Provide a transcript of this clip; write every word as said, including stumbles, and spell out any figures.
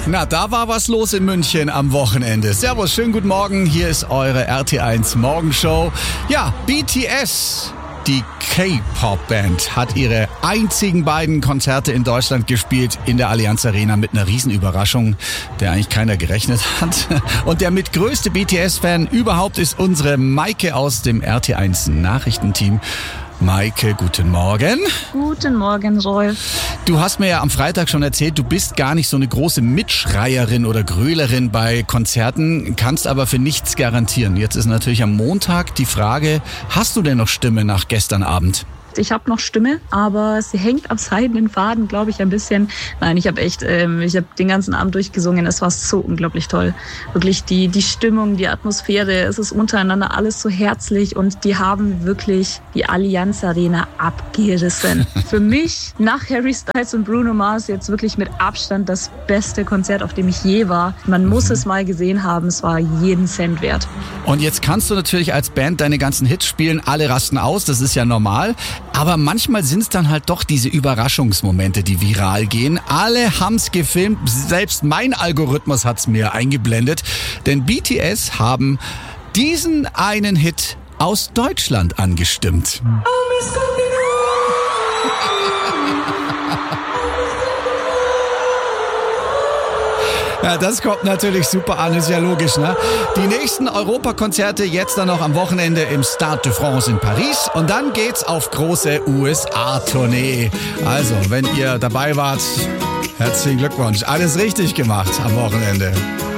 Na, da war was los in München am Wochenende. Servus, schönen guten Morgen. Hier ist eure R T eins Morgenshow. Ja, B T S. Die K-Pop-Band hat ihre einzigen beiden Konzerte in Deutschland gespielt in der Allianz Arena mit einer Riesenüberraschung, der eigentlich keiner gerechnet hat. Und der mit größte B T S-Fan überhaupt ist unsere Maike aus dem R T eins Nachrichtenteam. Maike, guten Morgen. Guten Morgen, Rolf. Du hast mir ja am Freitag schon erzählt, du bist gar nicht so eine große Mitschreierin oder Grölerin bei Konzerten, kannst aber für nichts garantieren. Jetzt ist natürlich am Montag die Frage, hast du denn noch Stimme nach gestern Abend? Ich habe noch Stimme, aber sie hängt am seidenen Faden, glaube ich, ein bisschen. Nein, ich habe echt, ähm, ich habe den ganzen Abend durchgesungen. Es war so unglaublich toll. Wirklich die die Stimmung, die Atmosphäre, es ist untereinander alles so herzlich und die haben wirklich die Allianz Arena abgerissen. Für mich nach Harry Styles und Bruno Mars jetzt wirklich mit Abstand das beste Konzert, auf dem ich je war. Man muss es mal gesehen haben. Es war jeden Cent wert. Und jetzt kannst du natürlich als Band deine ganzen Hits spielen. Alle rasten aus, das ist ja normal. Aber manchmal sind es dann halt doch diese Überraschungsmomente, die viral gehen. Alle haben's gefilmt, selbst mein Algorithmus hat's mir eingeblendet. Denn B T S haben diesen einen Hit aus Deutschland angestimmt. Ja, das kommt natürlich super an, ist ja logisch, ne? Die nächsten Europakonzerte jetzt dann noch am Wochenende im Stade de France in Paris und dann geht's auf große U S A-Tournee. Also, wenn ihr dabei wart, herzlichen Glückwunsch. Alles richtig gemacht am Wochenende.